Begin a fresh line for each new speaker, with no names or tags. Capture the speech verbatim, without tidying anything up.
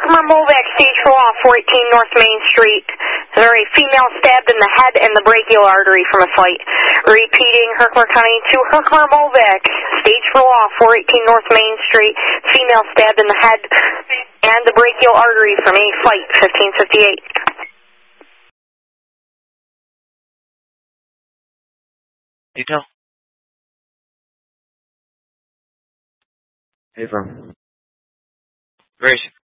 Herkimer Movac, stage four off, four eighteen North Main Street. There a female stabbed in the head and the brachial artery from a fight. Repeating, Herkimer County to Herkimer Movac, stage four off, four eighteen North Main Street. Female stabbed in the head and the brachial artery from a fight, fifteen fifty-eight.
Detail.
Hey, firm.
Grace.